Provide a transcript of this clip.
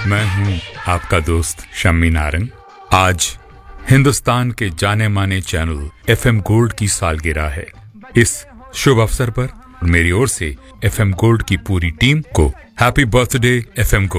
मैं हूं आपका दोस्त शम्मी नारंग। आज हिंदुस्तान के जाने माने चैनल एफएम गोल्ड की सालगिरह है। इस शुभ अवसर पर मेरी ओर से एफएम गोल्ड की पूरी टीम को हैप्पी बर्थडे एफएम गोल्ड।